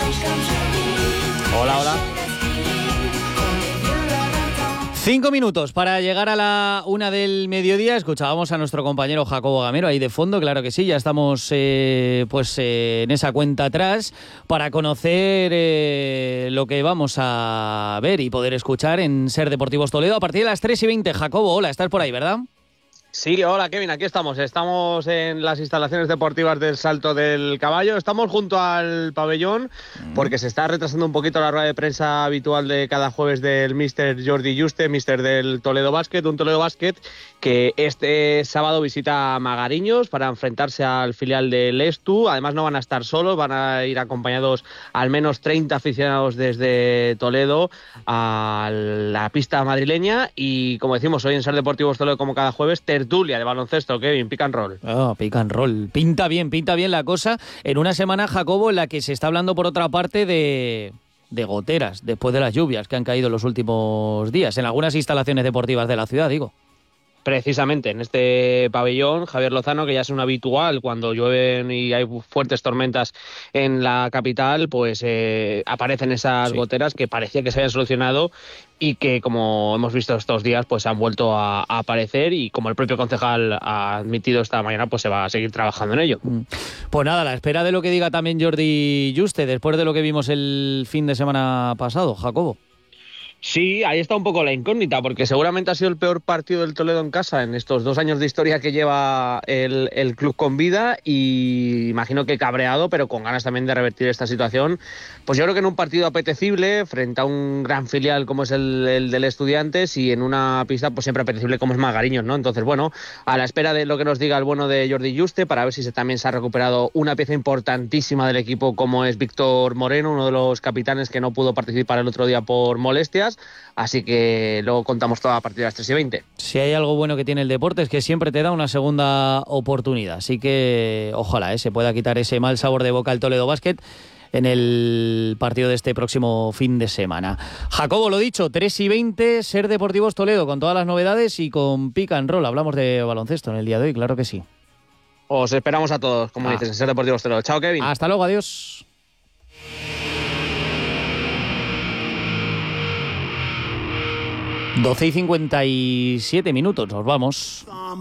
Hola, hola. 5 minutos para llegar a la 1 del mediodía. Escuchábamos a nuestro compañero Jacobo Gamero ahí de fondo, claro que sí, ya estamos en esa cuenta atrás para conocer lo que vamos a ver y poder escuchar en Ser Deportivos Toledo a partir de las 3:20. Jacobo, hola, estás por ahí, ¿verdad? Sí, hola Kevin, aquí estamos. Estamos en las instalaciones deportivas del Salto del Caballo. Estamos junto al pabellón porque se está retrasando un poquito la rueda de prensa habitual de cada jueves del míster Jordi Juste, míster del Toledo Basket. Un Toledo Basket que este sábado visita a Magariños para enfrentarse al filial del Estu. Además no van a estar solos, van a ir acompañados al menos 30 aficionados desde Toledo a la pista madrileña. Y como decimos hoy en Ser Deportivos Toledo, como cada jueves, tertulia de baloncesto, Kevin, pick and roll. Pick and roll. Pinta bien la cosa en una semana, Jacobo, en la que se está hablando por otra parte de goteras después de las lluvias que han caído en los últimos días en algunas instalaciones deportivas de la ciudad, digo. Precisamente en este pabellón, Javier Lozano, que ya es un habitual cuando llueven y hay fuertes tormentas en la capital, pues aparecen esas goteras que parecía que se habían solucionado y que, como hemos visto estos días, pues han vuelto a aparecer, y como el propio concejal ha admitido esta mañana, pues se va a seguir trabajando en ello. Pues nada, a la espera de lo que diga también Jordi Juste, después de lo que vimos el fin de semana pasado, Jacobo. Sí, ahí está un poco la incógnita, porque seguramente ha sido el peor partido del Toledo en casa en estos 2 años de historia que lleva el club con vida, y imagino que cabreado, pero con ganas también de revertir esta situación. Pues yo creo que en un partido apetecible, frente a un gran filial como es el del Estudiantes, y en una pista pues siempre apetecible como es Magariños, ¿no? Entonces, bueno, a la espera de lo que nos diga el bueno de Jordi Juste, para ver si también se ha recuperado una pieza importantísima del equipo como es Víctor Moreno, uno de los capitanes que no pudo participar el otro día por molestias. Así que luego contamos todo a partir de las 3:20. Si hay algo bueno que tiene el deporte es que siempre te da una segunda oportunidad. Así que ojalá se pueda quitar ese mal sabor de boca al Toledo Basket en el partido de este próximo fin de semana. Jacobo, lo dicho, 3:20, Ser Deportivos Toledo, con todas las novedades y con pick and roll. Hablamos de baloncesto en el día de hoy, claro que sí. Os esperamos a todos, como dices, en Ser Deportivos Toledo. Chao, Kevin. Hasta luego, adiós. 12:57, nos vamos.